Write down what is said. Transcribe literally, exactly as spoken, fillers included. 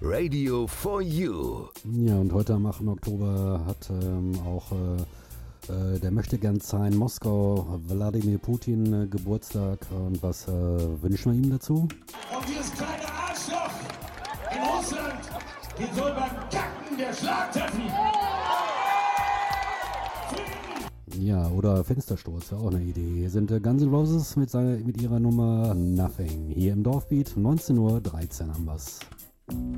Radio for You. Ja, und heute am achten Oktober hat ähm, auch äh, äh, der Möchtegern sein Moskau, Wladimir Putin, äh, Geburtstag. Und was äh, wünschen wir ihm dazu? Und dieses kleine Arschloch in Russland, den soll beim Kacken der Schlag treffen. Ja, oder Fenstersturz, ja auch eine Idee. Hier sind äh, Guns N' Roses mit, seiner, mit ihrer Nummer Nothing. Hier im Dorfbeat, neunzehn Uhr dreizehn am Bass.